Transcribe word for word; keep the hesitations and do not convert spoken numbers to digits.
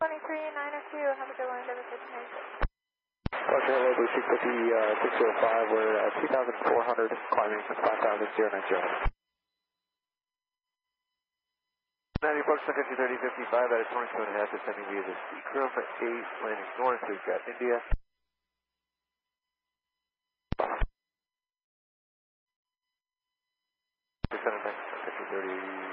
twenty-three nine oh two, have a good one, David six ninety-six. Roger, hello, Blue six fifty, uh, six oh five, we're at two thousand four hundred, climbing five thousand ninety. ninety bucks, fifty thirty fifty-five, that is twenty-two and a half, descending via the Seacrum eight, landing north, we've got India. Descending back, fifty thirty.